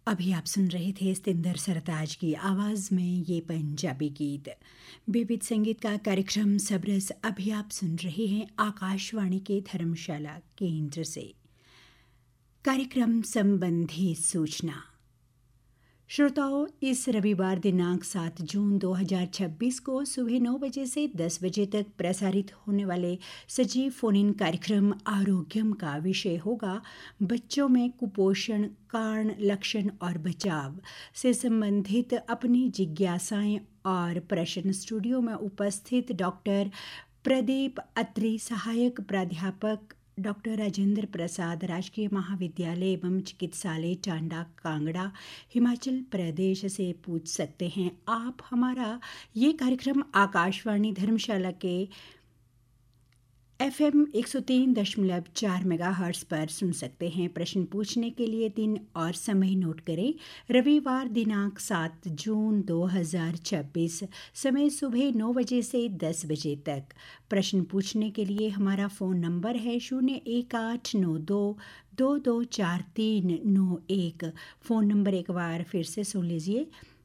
अभी आप सुन रहे थे सतिंदर सरताज की आवाज़ में ये पंजाबी गीत। विविध संगीत का कार्यक्रम सबरस अभी आप सुन रहे हैं आकाशवाणी के धर्मशाला केंद्र से। कार्यक्रम संबंधी सूचना। श्रोताओं, इस रविवार दिनांक 7 जून 2026 को सुबह 9 बजे से 10 बजे तक प्रसारित होने वाले सजीव फोन इन कार्यक्रम आरोग्यम का विषय होगा बच्चों में कुपोषण, कारण, लक्षण और बचाव से संबंधित अपनी जिज्ञासाएं और प्रश्न। स्टूडियो में उपस्थित डॉक्टर प्रदीप अत्री, सहायक प्राध्यापक डॉक्टर राजेंद्र प्रसाद, राजकीय महाविद्यालय एवं चिकित्सालय टांडा, कांगड़ा, हिमाचल प्रदेश से पूछ सकते हैं। आप हमारा ये कार्यक्रम आकाशवाणी धर्मशाला के FM 103.4 मेगाहर्ट्ज़ पर सुन सकते हैं। प्रश्न पूछने के लिए दिन और समय नोट करें। रविवार दिनांक 7 जून 2026, समय सुबह 9 बजे से 10 बजे तक। प्रश्न पूछने के लिए हमारा फ़ोन नंबर है 01892224391। फ़ोन नंबर एक बार फिर से सुन लीजिए,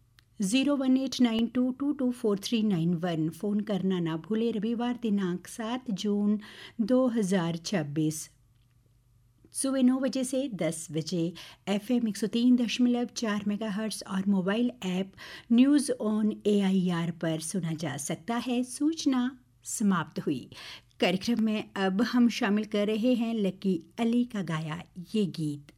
01892224391। फ़ोन करना ना भूलें। रविवार दिनांक 7 जून 2026, सुबह 9 बजे से 10 बजे FM 103.4 मेगाहर्ट्ज़ और mobile app news on AIR पर सुना जा सकता है। सूचना समाप्त हुई। कार्यक्रम में अब हम शामिल कर रहे हैं लकी अली का गाया ये गीत।